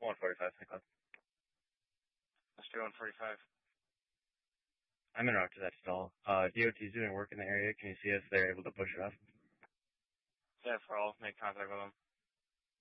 145, Nicholas. Let's do 145. I'm in route to that stall. DOT's doing work in the area. Can you see if they're able to push it up? Yeah, for all. Make contact with them.